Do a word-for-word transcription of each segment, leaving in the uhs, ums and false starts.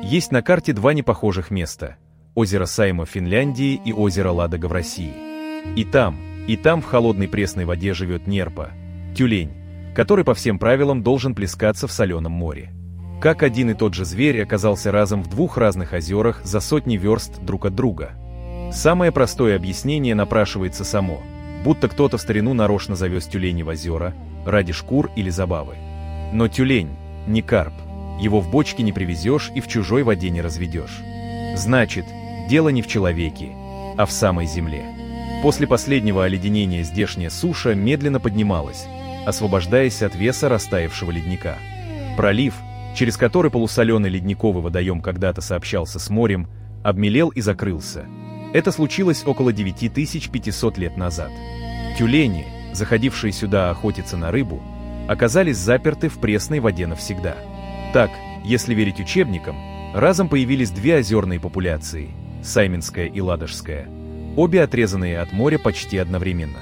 Есть на карте два непохожих места – озеро Сайма в Финляндии и озеро Ладога в России. И там, и там в холодной пресной воде живет нерпа – тюлень, который по всем правилам должен плескаться в соленом море. Как один и тот же зверь оказался разом в двух разных озерах за сотни верст друг от друга? Самое простое объяснение напрашивается само, будто кто-то в старину нарочно завез тюленей в озера ради шкур или забавы. Но тюлень не карп, его в бочке не привезешь и в чужой воде не разведешь. Значит, дело не в человеке, а в самой земле. После последнего оледенения здешняя суша медленно поднималась, освобождаясь от веса растаявшего ледника. Пролив, через который полусоленый ледниковый водоем когда-то сообщался с морем, обмелел и закрылся. Это случилось около девяти тысяч пятисот лет назад. Тюлени, заходившие сюда охотиться на рыбу, оказались заперты в пресной воде навсегда. Так, если верить учебникам, разом появились две озерные популяции – Сайминская и Ладожская, обе отрезанные от моря почти одновременно.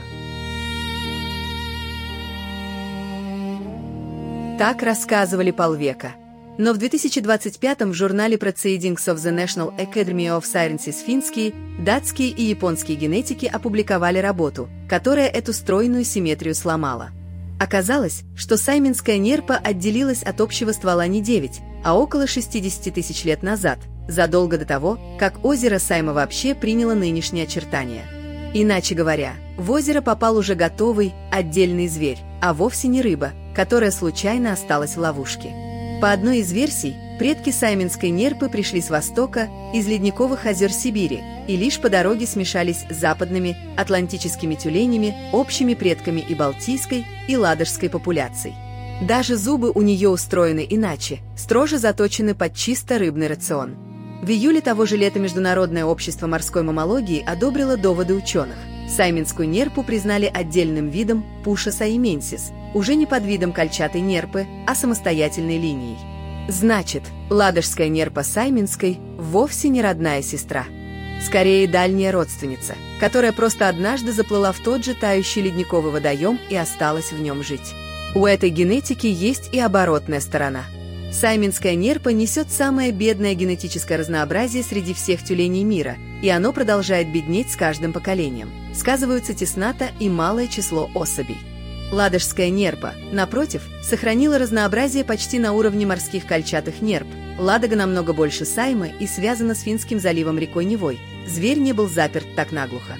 Так рассказывали полвека. Но в две тысячи двадцать пятом в журнале Proceedings of the National Academy of Sciences финские, датские и японские генетики опубликовали работу, которая эту стройную симметрию сломала. Оказалось, что сайминская нерпа отделилась от общего ствола не девять, а около шестидесяти тысяч лет назад, задолго до того, как озеро Сайма вообще приняло нынешние очертания. Иначе говоря, в озеро попал уже готовый, отдельный зверь, а вовсе не рыба, которая случайно осталась в ловушке. По одной из версий, предки сайминской нерпы пришли с востока, из ледниковых озер Сибири, и лишь по дороге смешались с западными атлантическими тюленями, общими предками и балтийской, и ладожской популяций. Даже зубы у нее устроены иначе, строже заточены под чисто рыбный рацион. В июле того же лета Международное общество морской маммологии одобрило доводы ученых. Сайминскую нерпу признали отдельным видом Пуша сайминсис, уже не подвидом кольчатой нерпы, а самостоятельной линией. Значит, ладожская нерпа сайминской вовсе не родная сестра. Скорее, дальняя родственница, которая просто однажды заплыла в тот же тающий ледниковый водоем и осталась в нем жить. У этой генетики есть и оборотная сторона. Сайминская нерпа несет самое бедное генетическое разнообразие среди всех тюленей мира, и оно продолжает беднеть с каждым поколением. Сказываются теснота и малое число особей. Ладожская нерпа, напротив, сохранила разнообразие почти на уровне морских кольчатых нерп. Ладога намного больше Саймы и связана с Финским заливом рекой Невой. Зверь не был заперт так наглухо.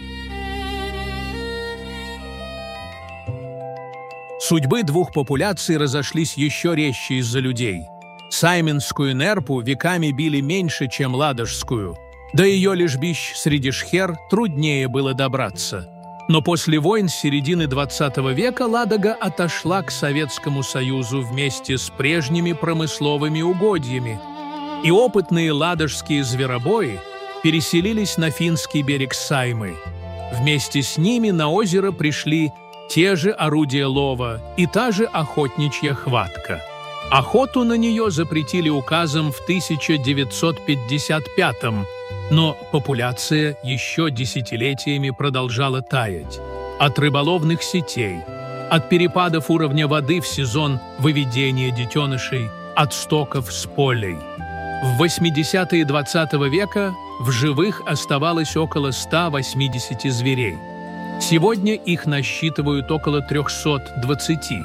Судьбы двух популяций разошлись еще резче из-за людей. Сайминскую нерпу веками били меньше, чем ладожскую. До ее лежбищ среди шхер труднее было добраться. Но после войн с середины двадцатого века Ладога отошла к Советскому Союзу вместе с прежними промысловыми угодьями. И опытные ладожские зверобои переселились на финский берег Саймы. Вместе с ними на озеро пришли те же орудия лова и та же охотничья хватка. Охоту на нее запретили указом в тысяча девятьсот пятьдесят пятом, но популяция еще десятилетиями продолжала таять. От рыболовных сетей, от перепадов уровня воды в сезон выведения детенышей, от стоков с полей. В восьмидесятые двадцатого века в живых оставалось около ста восьмидесяти зверей. Сегодня их насчитывают около трехсот двадцати.